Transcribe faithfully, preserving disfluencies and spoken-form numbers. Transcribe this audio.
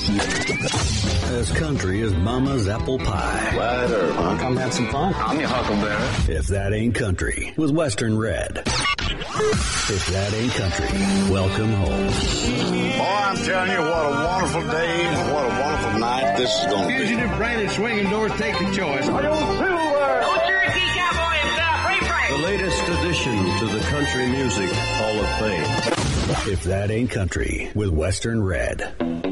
As country as Mama's apple pie. Later, huh? Come have some fun. I'm your huckleberry. If that ain't country, with Western Red. If that ain't country, welcome home. Boy, I'm telling you, what a wonderful day and what a wonderful night this is going to be. Fugitive branded swinging doors take the choice. No Cherokee cowboy himself, Ray Frank. The latest addition to the Country Music Hall of Fame. If that ain't country, with Western Red.